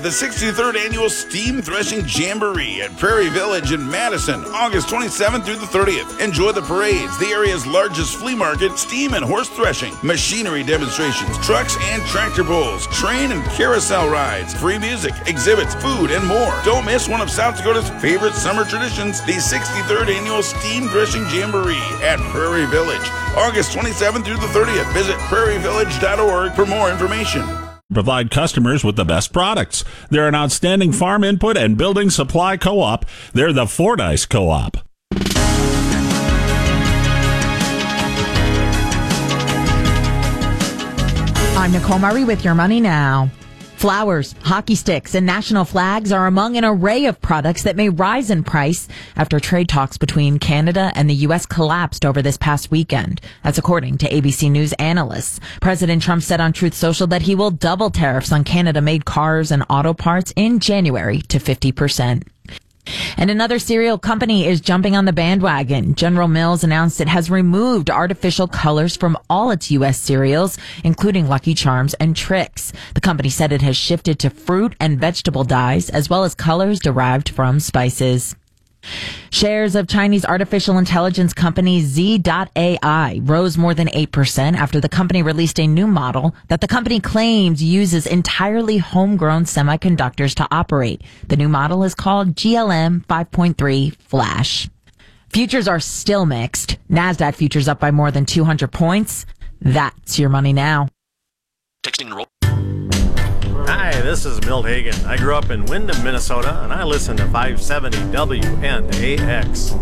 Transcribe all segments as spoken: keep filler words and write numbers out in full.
The sixty-third Annual Steam Threshing Jamboree at Prairie Village in Madison, August twenty-seventh through the thirtieth. Enjoy the parades, the area's largest flea market, steam and horse threshing, machinery demonstrations, trucks and tractor pulls, train and carousel rides, free music, exhibits, food, and more. Don't miss one of South Dakota's favorite summer traditions, the sixty-third Annual Steam Threshing Jamboree at Prairie Village, August twenty-seventh through the thirtieth. Visit prairie village dot org for more information. Provide customers with the best products. They're an outstanding farm input and building supply co-op. They're the Fordyce Co-op. I'm Nicole Murray with Your Money Now. Flowers, hockey sticks, and national flags are among an array of products that may rise in price after trade talks between Canada and the U S collapsed over this past weekend. That's according to A B C News analysts. President Trump said on Truth Social that he will double tariffs on Canada-made cars and auto parts in January to fifty percent. And another cereal company is jumping on the bandwagon. General Mills announced it has removed artificial colors from all its U S cereals, including Lucky Charms and Trix. The company said it has shifted to fruit and vegetable dyes, as well as colors derived from spices. Shares of Chinese artificial intelligence company Z dot A I rose more than eight percent after the company released a new model that the company claims uses entirely homegrown semiconductors to operate. The new model is called G L M five point three Flash. Futures are still mixed. NASDAQ futures up by more than two hundred points. That's Your Money Now. Texting and roll. Hi, this is Milt Hagen. I grew up in Windham, Minnesota, and I listen to five seventy W N A X.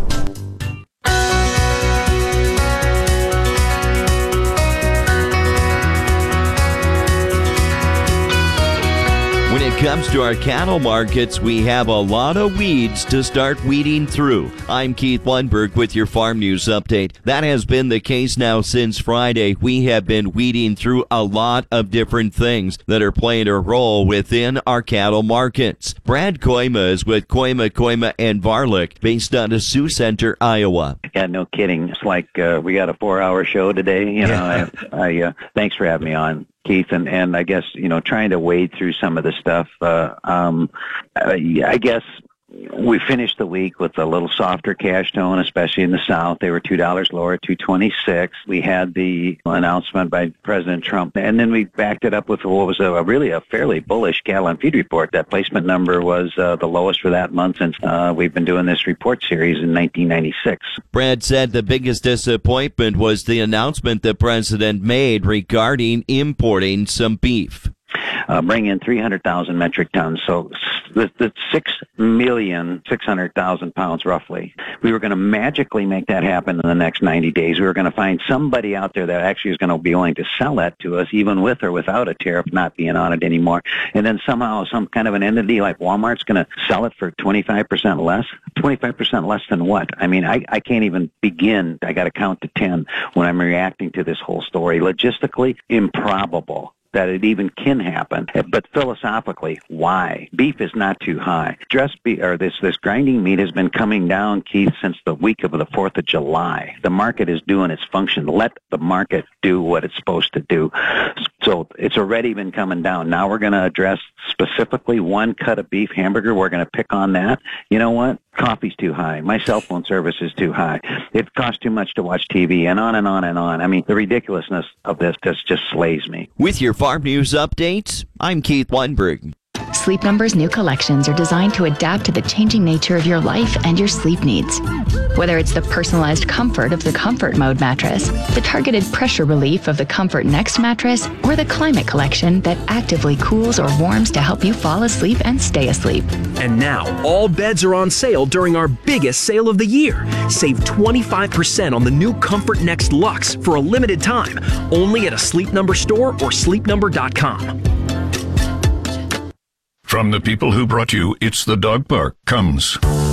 When it comes to our cattle markets, we have a lot of weeds to start weeding through. I'm Keith Lundberg with your Farm News Update. That has been the case now since Friday. We have been weeding through a lot of different things that are playing a role within our cattle markets. Brad Koima is with Koima, Koima, and Varlick, based out of Sioux Center, Iowa. Yeah, no kidding. It's like uh, we got a four-hour show today. You know, yeah. I, I uh, thanks for having me on, Keith, and, and I guess, you know, trying to wade through some of the stuff, uh, um, I, I guess we finished the week with a little softer cash tone, especially in the South. They were two dollars lower, two twenty-six. We had the announcement by President Trump, and then we backed it up with what was a, a really a fairly bullish cattle and feed report. That placement number was uh, the lowest for that month since uh, we've been doing this report series in nineteen ninety-six. Brad said the biggest disappointment was the announcement the president made regarding importing some beef. Uh, bring in three hundred thousand metric tons, so that's six million six hundred thousand pounds roughly. We were going to magically make that happen in the next ninety days. We were going to find somebody out there that actually is going to be willing to sell that to us, even with or without a tariff not being on it anymore. And then somehow some kind of an entity like Walmart's going to sell it for twenty-five percent less. twenty-five percent less than what? I mean, I, I can't even begin. I got to count to ten when I'm reacting to this whole story. Logistically, improbable that it even can happen. But philosophically, why? Beef is not too high. Dressed beef, or this, this grinding meat has been coming down, Keith, since the week of the fourth of July. The market is doing its function. Let the market do what it's supposed to do. So it's already been coming down. Now we're going to address specifically one cut of beef hamburger. We're going to pick on that. You know what? Coffee's too high. My cell phone service is too high. It costs too much to watch T V, and on and on and on. I mean, the ridiculousness of this just, just slays me. With your Farm News Updates, I'm Keith Lundberg. Sleep Number's new collections are designed to adapt to the changing nature of your life and your sleep needs. Whether it's the personalized comfort of the Comfort Mode mattress, the targeted pressure relief of the Comfort Next mattress, or the Climate Collection that actively cools or warms to help you fall asleep and stay asleep. And now, all beds are on sale during our biggest sale of the year. Save twenty-five percent on the new Comfort Next Luxe for a limited time, only at a Sleep Number store or sleep number dot com. From the people who brought you It's the Dog Park comes